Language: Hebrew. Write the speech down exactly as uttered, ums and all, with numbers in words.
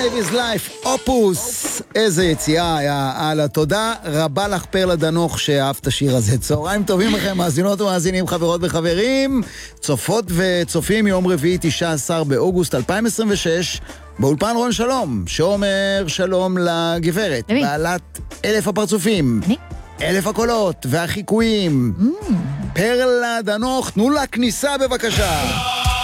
Live is Life, אופוס. איזה יציאה, יאללה. תודה רבה לך פרלה דנוך שאהבת השיר הזה. צהריים טובים לכם, מאזינות ומאזינים, חברות וחברים. צופות וצופים יום רביעי תשעה עשר באוגוסט אלפיים עשרים ושש, באולפן רון שלום, שאומר שלום לגברת, בעלת אלף הפרצופים, אלף הקולות והחיקויים. פרלה דנוך, תנו לה כניסה בבקשה.